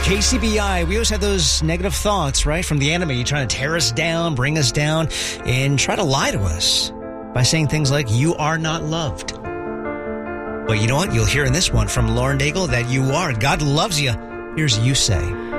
KCBI, we always have those negative thoughts, right? From the enemy trying to tear us down, bring us down, and try to lie to us by saying things like, you are not loved. But you know what? You'll hear in this one from Lauren Daigle that you are. God loves you. Here's You Say.